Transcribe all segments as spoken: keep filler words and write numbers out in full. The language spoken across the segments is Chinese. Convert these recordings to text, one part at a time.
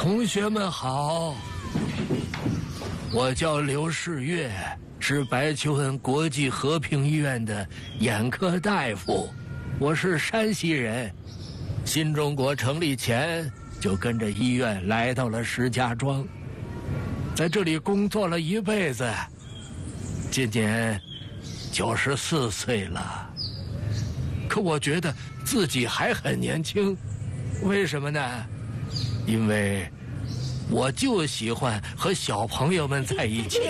同学们好，我叫刘世月，是白求恩国际和平医院的眼科大夫。我是山西人，新中国成立前就跟着医院来到了石家庄，在这里工作了一辈子，今年九十四岁了。可我觉得自己还很年轻，为什么呢？因为我就喜欢和小朋友们在一起。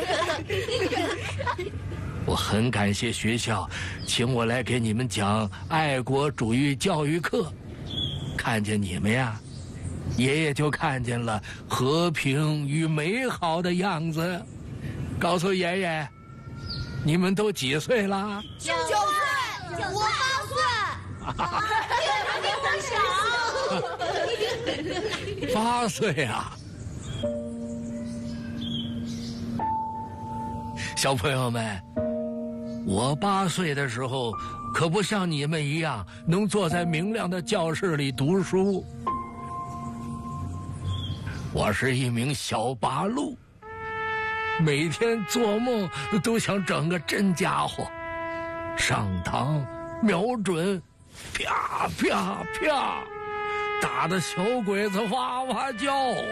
我很感谢学校请我来给你们讲爱国主义教育课，看见你们呀，爷爷就看见了和平与美好的样子。告诉爷爷，你们都几岁了？ 九岁，我八岁。比我小。 八岁啊！小朋友们，我八岁的时候可不像你们一样能坐在明亮的教室里读书。我是一名小八路，每天做梦都想整个真家伙，上膛瞄准，啪啪啪，打得小鬼子哇哇叫。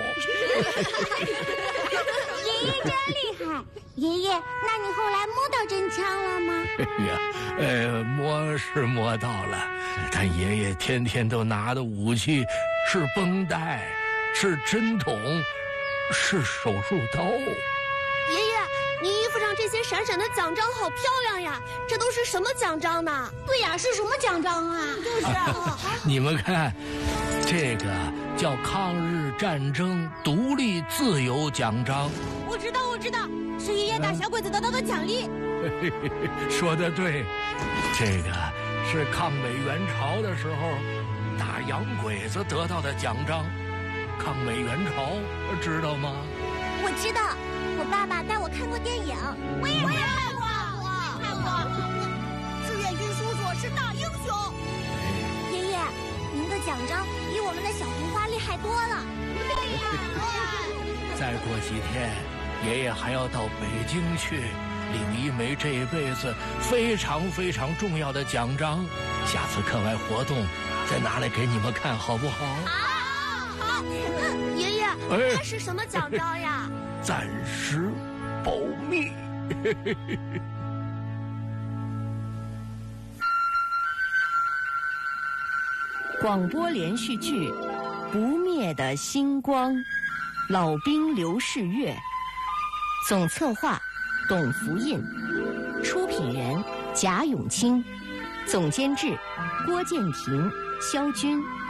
爷爷真厉害！爷爷，那你后来摸到真枪了吗？ 哎呀，呃，摸是摸到了，但爷爷天天都拿的武器是绷带，是针筒，是手术刀。 爷爷，你衣服上这些闪闪的奖章好漂亮呀！这都是什么奖章呢？ 对呀，是什么奖章啊？ 就是、啊， 你们看，这个叫抗日战争独立自由奖章。 我知道，我知道，是爷爷打小鬼子得到的奖励。 说得对，这个是抗美援朝的时候打洋鬼子得到的奖章。抗美援朝知道吗？ 我知道，我爸爸带我看过电影。 我也看过，我看过。志愿军叔叔是大英雄。 爷爷，您的奖章比我们的小红花厉害多了。 对呀。 再过几天，爷爷还要到北京去领一枚这一辈子非常非常重要的奖章。下次课外活动再拿来给你们看，好不好？ 好，好。嗯、爷爷，那是什么奖章呀？ 暂时保密。 广播连续剧《不灭的星光》，老兵刘世月，总策划董福印，出品人贾永清，总监制郭建庭、肖军。